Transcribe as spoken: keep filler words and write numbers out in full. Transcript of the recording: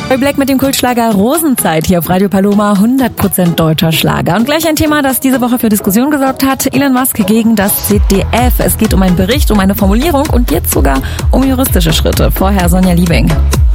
Joy Black mit dem Kultschlager Rosenzeit hier auf Radio Paloma, hundert Prozent deutscher Schlager. Und gleich ein Thema, das diese Woche für Diskussion gesorgt hat. Elon Musk gegen das Z D F. Es geht um einen Bericht, um eine Formulierung und jetzt sogar um juristische Schritte. Vorher Sonja Liebing.